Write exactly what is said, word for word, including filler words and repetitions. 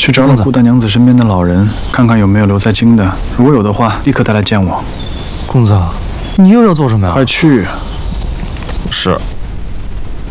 去找找顾大娘子身边的老人，看看有没有留在京的。如果有的话，立刻带来见我。 公子，你又要做什么呀？ 快去！ 是。